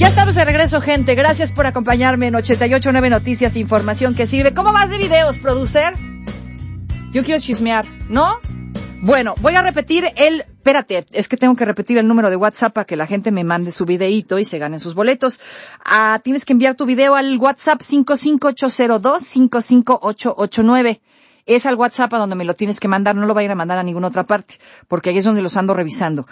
Ya estamos de regreso, gente. Gracias por acompañarme en 88.9 Noticias, información que sirve. ¿Cómo vas de videos, producer? Yo quiero chismear, ¿no? Bueno, voy a repetir espérate, es que tengo que repetir el número de WhatsApp para que la gente me mande su videíto y se ganen sus boletos. Tienes que enviar tu video al WhatsApp 55802-55889. Es al WhatsApp a donde me lo tienes que mandar, no lo vayan a mandar a ninguna otra parte, porque ahí es donde los ando revisando.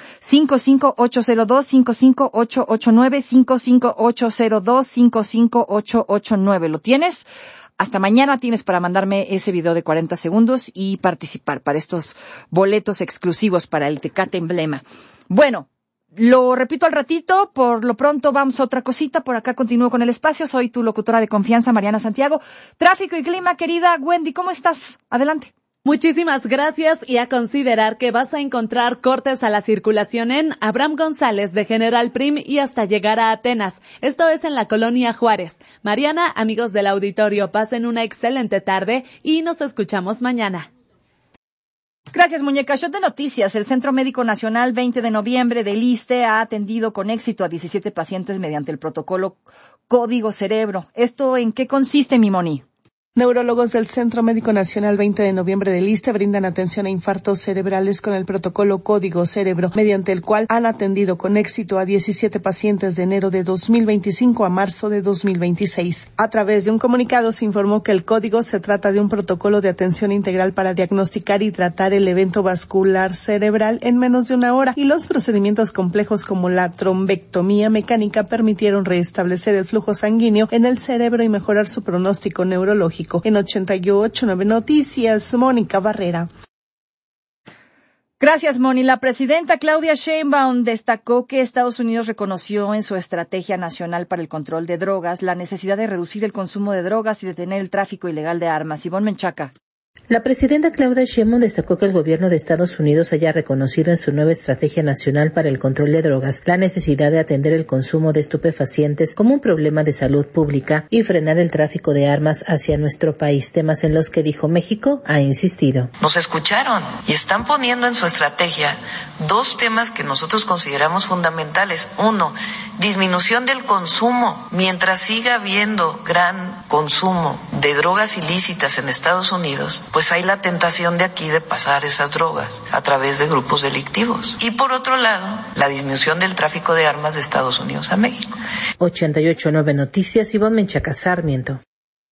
55802-55889, 55802-55889. ¿Lo tienes? Hasta mañana tienes para mandarme ese video de 40 segundos y participar para estos boletos exclusivos para el Tecate Emblema. Bueno, lo repito al ratito, por lo pronto vamos a otra cosita, por acá continúo con el espacio, soy tu locutora de confianza, Mariana Santiago. Tráfico y clima, querida Wendy, ¿cómo estás? Adelante. Muchísimas gracias, y a considerar que vas a encontrar cortes a la circulación en Abraham González de General Prim y hasta llegar a Atenas. Esto es en la Colonia Juárez. Mariana, amigos del auditorio, pasen una excelente tarde y nos escuchamos mañana. Gracias, muñeca. Shot de noticias. El Centro Médico Nacional 20 de noviembre del ISSSTE ha atendido con éxito a 17 pacientes mediante el protocolo Código Cerebro. ¿Esto en qué consiste, mi Moni? Neurólogos del Centro Médico Nacional 20 de noviembre del ISSSTE brindan atención a infartos cerebrales con el protocolo Código Cerebro, mediante el cual han atendido con éxito a 17 pacientes de enero de 2025 a marzo de 2026. A través de un comunicado se informó que el código se trata de un protocolo de atención integral para diagnosticar y tratar el evento vascular cerebral en menos de una hora, y los procedimientos complejos como la trombectomía mecánica permitieron restablecer el flujo sanguíneo en el cerebro y mejorar su pronóstico neurológico. En 88.9 Noticias, Mónica Barrera. Gracias, Moni. La presidenta Claudia Sheinbaum destacó que Estados Unidos reconoció en su Estrategia Nacional para el Control de Drogas la necesidad de reducir el consumo de drogas y detener el tráfico ilegal de armas. Ivonne Menchaca. La presidenta Claudia Sheinbaum destacó que el gobierno de Estados Unidos haya reconocido en su nueva Estrategia Nacional para el Control de Drogas la necesidad de atender el consumo de estupefacientes como un problema de salud pública y frenar el tráfico de armas hacia nuestro país, temas en los que, dijo, México ha insistido. Nos escucharon y están poniendo en su estrategia dos temas que nosotros consideramos fundamentales. Uno, disminución del consumo. Mientras siga habiendo gran consumo de drogas ilícitas en Estados Unidos, pues hay la tentación de aquí de pasar esas drogas a través de grupos delictivos. Y por otro lado, la disminución del tráfico de armas de Estados Unidos a México. 88.9 Noticias, Ivonne Menchaca Sarmiento.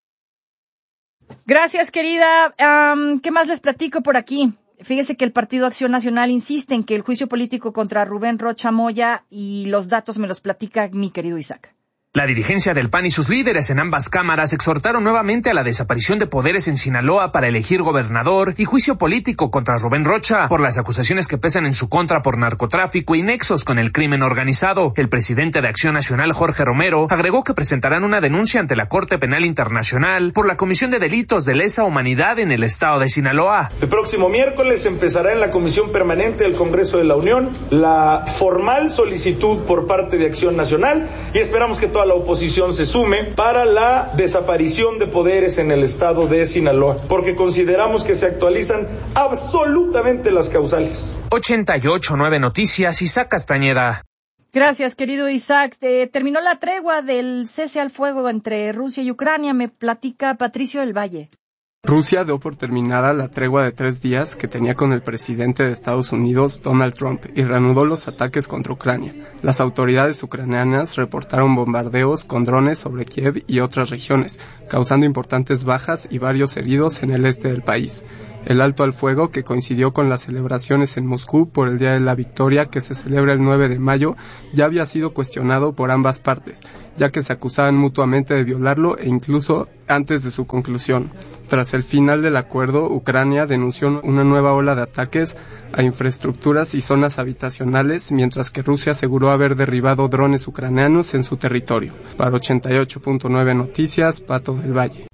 Gracias, querida. ¿Qué más les platico por aquí? Fíjese que el Partido Acción Nacional insiste en que el juicio político contra Rubén Rocha Moya, y los datos me los platica mi querido Isaac. La dirigencia del PAN y sus líderes en ambas cámaras exhortaron nuevamente a la desaparición de poderes en Sinaloa para elegir gobernador y juicio político contra Rubén Rocha por las acusaciones que pesan en su contra por narcotráfico y nexos con el crimen organizado. El presidente de Acción Nacional, Jorge Romero, agregó que presentarán una denuncia ante la Corte Penal Internacional por la comisión de delitos de lesa humanidad en el estado de Sinaloa. El próximo miércoles empezará en la Comisión Permanente del Congreso de la Unión la formal solicitud por parte de Acción Nacional, y esperamos que toda la oposición se sume para la desaparición de poderes en el estado de Sinaloa, porque consideramos que se actualizan absolutamente las causales. 88.9 Noticias, Isaac Castañeda. Gracias, querido Isaac. Terminó la tregua del cese al fuego entre Rusia y Ucrania. Me platica Patricio del Valle. Rusia dio por terminada la tregua de 3 días que tenía con el presidente de Estados Unidos, Donald Trump, y reanudó los ataques contra Ucrania. Las autoridades ucranianas reportaron bombardeos con drones sobre Kiev y otras regiones, causando importantes bajas y varios heridos en el este del país. El alto al fuego, que coincidió con las celebraciones en Moscú por el Día de la Victoria, que se celebra el 9 de mayo, ya había sido cuestionado por ambas partes, ya que se acusaban mutuamente de violarlo e incluso antes de su conclusión. Tras el final del acuerdo, Ucrania denunció una nueva ola de ataques a infraestructuras y zonas habitacionales, mientras que Rusia aseguró haber derribado drones ucranianos en su territorio. Para 88.9 Noticias, Pato del Valle.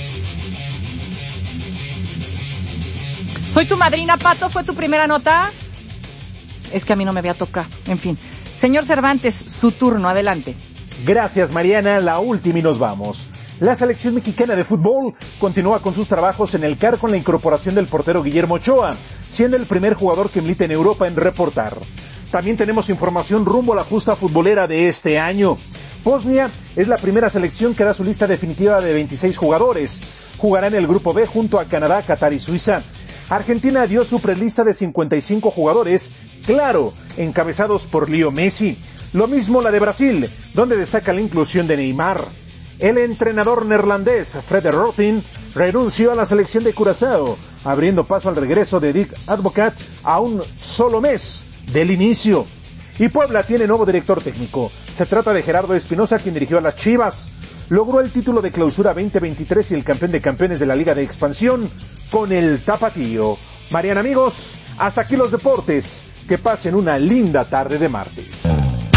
Soy tu madrina, Pato, ¿fue tu primera nota? Es que a mí no me había tocado. En fin. Señor Cervantes, su turno, adelante. Gracias, Mariana. La última y nos vamos. La selección mexicana de fútbol continúa con sus trabajos en el CAR con la incorporación del portero Guillermo Ochoa, siendo el primer jugador que milita en Europa en reportar. También tenemos información rumbo a la justa futbolera de este año. Bosnia es la primera selección que da su lista definitiva de 26 jugadores. Jugará en el grupo B junto a Canadá, Qatar y Suiza. Argentina dio su prelista de 55 jugadores, claro, encabezados por Leo Messi. Lo mismo la de Brasil, donde destaca la inclusión de Neymar. El entrenador neerlandés, Fred Rutten, renunció a la selección de Curazao, abriendo paso al regreso de Dick Advocat a un solo mes del inicio. Y Puebla tiene nuevo director técnico. Se trata de Gerardo Espinosa, quien dirigió a las Chivas. Logró el título de Clausura 2023 y el campeón de campeones de la Liga de Expansión con el Tapatío. Mariana, amigos, hasta aquí los deportes. Que pasen una linda tarde de martes.